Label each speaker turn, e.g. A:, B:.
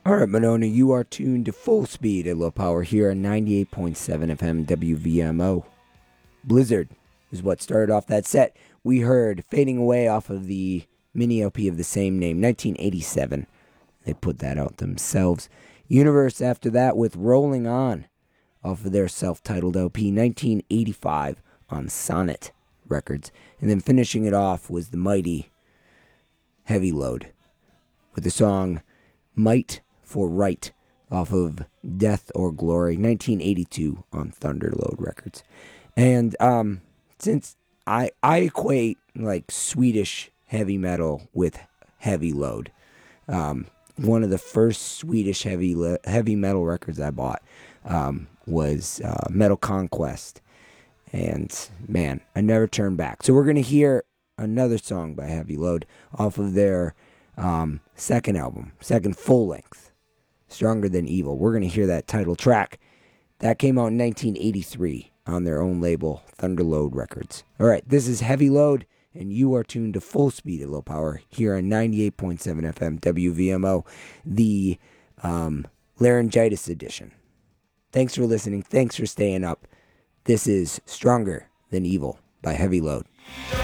A: All right, Monona, you are tuned to full speed at low power here on 98.7 FM WVMO. Blizzard is what started off that set. We heard Fading Away off of the mini LP of the same name, 1987. They put that out themselves. Universe after that with Rolling On off of their self-titled LP, 1985 on Sonnet Records. And then finishing it off was the mighty Heavy Load with the song Might for Right off of Death or Glory, 1982 on Thunderload Records. And since I equate like Swedish heavy metal with Heavy Load, one of the first Swedish heavy metal records I bought was Metal Conquest, and man, I never turned back. So we're gonna hear another song by Heavy Load off of their second album, second full length, Stronger Than Evil. We're going to hear that title track. That came out in 1983 on their own label, Thunderload Records. All right, this is Heavy Load, and you are tuned to full speed at low power here on 98.7 FM WVMO, the Laryngitis edition. Thanks for listening. Thanks for staying up. This is Stronger Than Evil by Heavy Load.